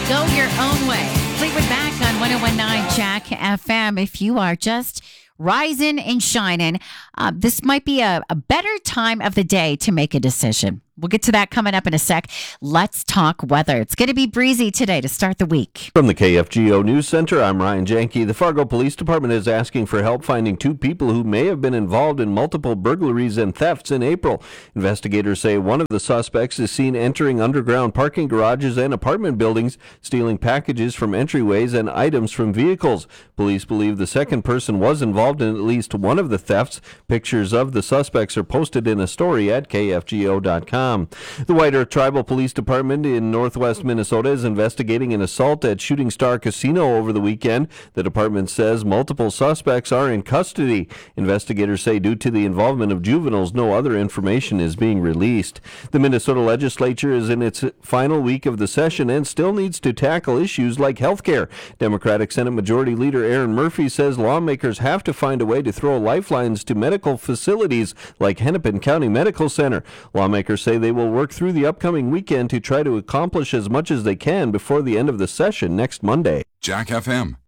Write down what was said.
Go your own way. Fleetwood Mac on 101.9 Jack FM. If you are just rising and shining, this might be a better time of the day to make a decision. We'll get to that coming up in a sec. Let's talk weather. It's going to be breezy today to start the week. From the KFGO News Center, I'm Ryan Janke. The Fargo Police Department is asking for help finding two people who may have been involved in multiple burglaries and thefts in April. Investigators say one of the suspects is seen entering underground parking garages and apartment buildings, stealing packages from entryways and items from vehicles. Police believe the second person was involved in at least one of the thefts. Pictures of the suspects are posted in a story at KFGO.com. The White Earth Tribal Police Department in northwest Minnesota is investigating an assault at Shooting Star Casino over the weekend. The department says multiple suspects are in custody. Investigators say due to the involvement of juveniles, no other information is being released. The Minnesota legislature is in its final week of the session and still needs to tackle issues like health care. Democratic Senate Majority Leader Aaron Murphy says lawmakers have to find a way to throw lifelines to medical facilities like Hennepin County Medical Center. Lawmakers say they will work through the upcoming weekend to try to accomplish as much as they can before the end of the session next Monday. Jack FM.